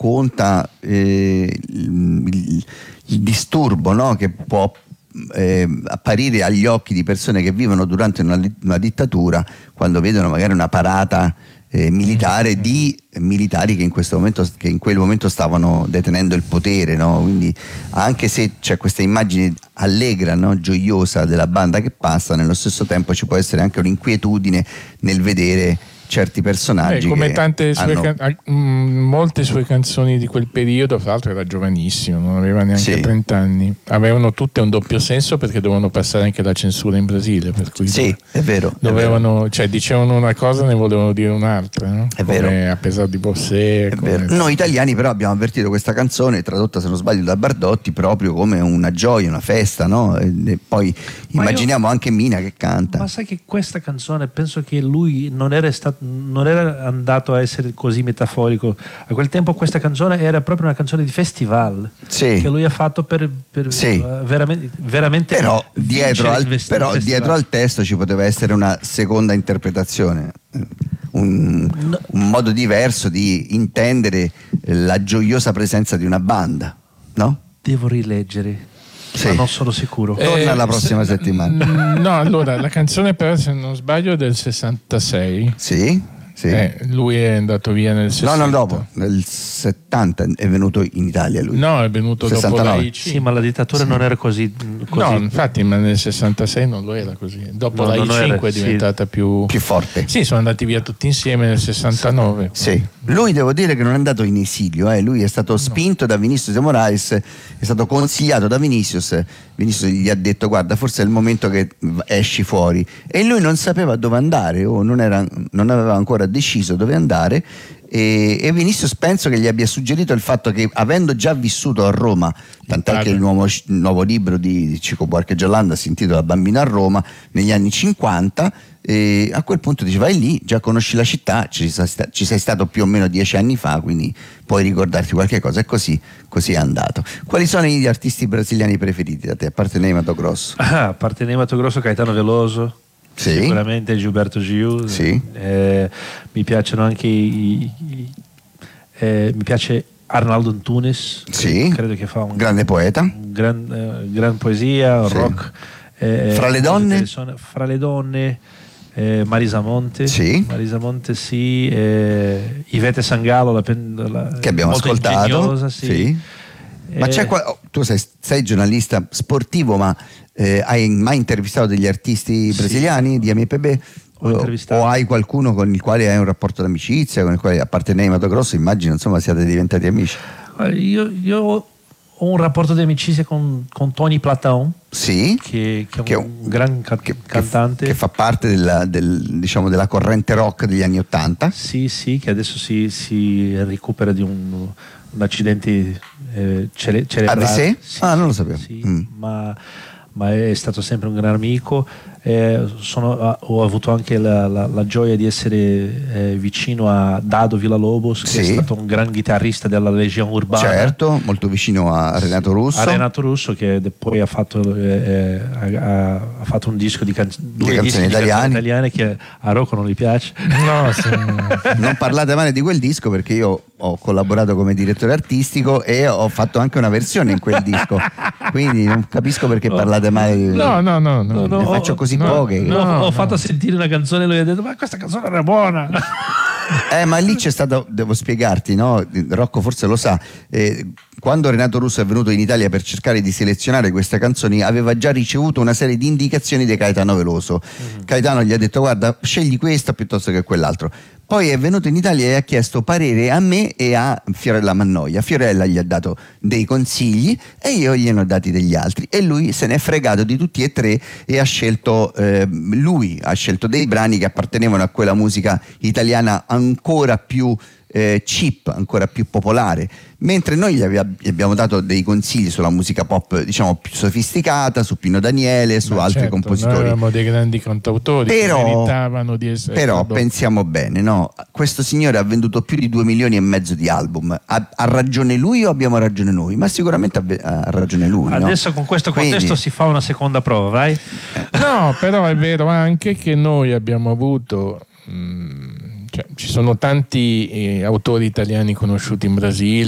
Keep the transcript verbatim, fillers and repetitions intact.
racconta eh, il, il, il disturbo, no? Che può eh, apparire agli occhi di persone che vivono durante una, una dittatura quando vedono magari una parata eh, militare di militari che in questo momento, che in quel momento stavano detenendo il potere, no? Quindi anche se c'è questa immagine allegra, no? Gioiosa della banda che passa, nello stesso tempo ci può essere anche un'inquietudine nel vedere certi personaggi. Eh, come che tante sue hanno... can- mh, molte sue canzoni di quel periodo, fra l'altro era giovanissimo, non aveva neanche sì. trenta anni, avevano tutte un doppio senso perché dovevano passare anche la censura in Brasile, per cui sì, è vero, dovevano, è vero. Cioè dicevano una cosa e ne volevano dire un'altra, no? È come vero. A pesar di Bossé, È come... vero. Noi italiani però abbiamo avvertito questa canzone, tradotta se non sbaglio da Bardotti, proprio come una gioia, una festa, no? E, e poi Ma immaginiamo io... anche Mina che canta. Ma sai che questa canzone, penso che lui non era stato, non era andato a essere così metaforico. A quel tempo questa canzone era proprio una canzone di festival, sì. che lui ha fatto per, per sì. uh, veramente, veramente però, dietro al, vest- però dietro al testo ci poteva essere una seconda interpretazione, un, no. un modo diverso di intendere la gioiosa presenza di una banda, no? Devo rileggere. Sì. Ma non sono sicuro. Torna Eh, la prossima se, settimana. No, allora la canzone però, se non sbaglio, è del sessantasei. Sì. Sì. Eh, lui è andato via nel sessanta. No, no, dopo, nel settanta è venuto in Italia lui. No, è venuto sessantanove. dopo l'A I C. Sì, ma la dittatura sì. non era così, così. No, infatti, ma nel sessantasei non lo era così. Dopo No, l'A I cinque era, è diventata sì. più... più forte. Sì, sono andati via tutti insieme nel sessantanove. Sì. Lui devo dire che non è andato in esilio, eh. Lui è stato spinto no. da Vinicius de Moraes, è stato consigliato da Vinicius. Vinicius gli ha detto: guarda, forse è il momento che esci fuori. E lui non sapeva dove andare, o non, era, non aveva ancora deciso dove andare. E, e Vinicius penso che gli abbia suggerito il fatto che, avendo già vissuto a Roma, tant'è che il nuovo, il nuovo libro di, di Chico Buarque Giallanda si intitola Bambino a Roma, negli anni cinquanta, e a quel punto dice: vai lì, già conosci la città, ci sei, sta, ci sei stato più o meno dieci anni fa, quindi puoi ricordarti qualche cosa. E così, così è andato. Quali sono gli artisti brasiliani preferiti da te, a parte Ney Matogrosso? Ah, a parte Ney Matogrosso, Caetano Veloso. Sì. Sicuramente Gilberto Gil. Sì. Eh, mi piacciono anche i, i, eh, mi piace Arnaldo Antunes, sì. credo che fa un grande poeta, un gran, eh, gran poesia, sì. rock. Eh, fra le donne? Fra le donne, eh, Marisa Monte, sì. Marisa Monte, sì. Eh, Ivete Sangalo, la, la, che abbiamo molto ascoltato. Sì. Sì. Eh, ma c'è qua, oh, tu sei, sei giornalista sportivo, ma eh, hai mai intervistato degli artisti brasiliani sì. di M P B? O, o hai qualcuno con il quale hai un rapporto d'amicizia, con il quale, a parte Ney Matogrosso, immagino insomma siate diventati amici? Io, io ho un rapporto di amicizia con, con Tony Platão, sì, che, che è un, che è un gran ca- che, cantante, che fa parte della, del, diciamo, della corrente rock degli anni Ottanta. Sì, sì, che adesso si, si recupera di un, un accidente eh, cere- cerebrale. A V C? Sì, ah, non lo sì, sapevo. Sì, mm. ma, ma è stato sempre un gran amico. Eh, sono, ho avuto anche la, la, la gioia di essere eh, vicino a Dado Villa-Lobos, che sì. è stato un gran chitarrista della Legione Urbana. Certo, molto vicino a Renato Russo. A Renato Russo, che poi ha fatto, eh, ha, ha fatto un disco di, can- due di canzoni italiane. italiane che a Rocco non gli piace. No, sì. Non parlate male di quel disco, perché io ho collaborato come direttore artistico e ho fatto anche una versione in quel disco, quindi non capisco perché no. parlate male di... no no no, no. ne faccio così no, poche. No, no, ho no. fatto sentire una canzone e lui ha detto: ma questa canzone era buona. Eh, ma lì c'è stato, devo spiegarti, no? Rocco forse lo sa, eh, quando Renato Russo è venuto in Italia per cercare di selezionare queste canzoni, aveva già ricevuto una serie di indicazioni di Caetano Veloso. Mm-hmm. Caetano gli ha detto: guarda, scegli questa piuttosto che quell'altro. Poi è venuto in Italia e ha chiesto parere a me e a Fiorella Mannoia. Fiorella gli ha dato dei consigli e io gliene ho dati degli altri, e lui se ne è fregato di tutti e tre e ha scelto eh, lui ha scelto dei brani che appartenevano a quella musica italiana ancora più eh, cheap, ancora più popolare, mentre noi gli, aveva, gli abbiamo dato dei consigli sulla musica pop, diciamo, più sofisticata, su Pino Daniele, su Ma altri certo, compositori. Noi avevamo dei grandi cantautori però, che meritavano di essere. Però tradotti. pensiamo bene, no? Questo signore ha venduto più di due milioni e mezzo di album. Ha, ha ragione lui o abbiamo ragione noi? Ma sicuramente ha, ha ragione lui. Adesso no? con questo contesto Quindi... si fa una seconda prova, vai? No, però è vero anche che noi abbiamo avuto. Mh, cioè, ci sono tanti eh, autori italiani conosciuti in Brasile.